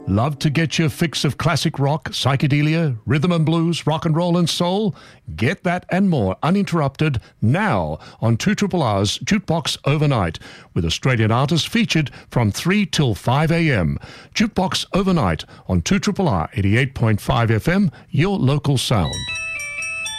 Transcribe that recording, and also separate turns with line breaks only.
Love to get your fix of classic rock, psychedelia, rhythm and blues, rock and roll and soul? Get that and more uninterrupted now on 2RRR's Jukebox Overnight, with Australian artists featured from 3 till 5 a.m. Jukebox Overnight on 2RRR 88.5 FM, your local sound.